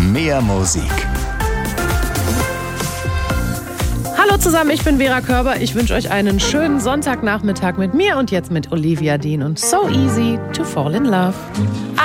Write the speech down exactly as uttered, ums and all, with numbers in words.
Mehr Musik. Hallo zusammen, ich bin Vera Körber. Ich wünsche euch einen schönen Sonntagnachmittag mit mir und jetzt mit Olivia Dean und So Easy to Fall in Love.